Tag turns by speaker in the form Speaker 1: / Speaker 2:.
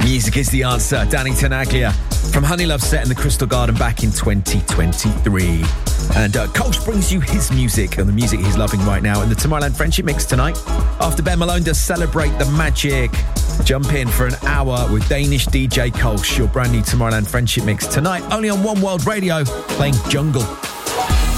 Speaker 1: Music is the answer. Danny Tenaglia from Honeylove set in the Crystal Garden back in 2023. And Kolsch brings you his music and the music he's loving right now in the Tomorrowland Friendship Mix tonight. After Ben Malone does Celebrate the Magic, jump in for an hour with Danish DJ Kolsch, your brand new Tomorrowland Friendship Mix tonight, only on One World Radio, playing Jungle.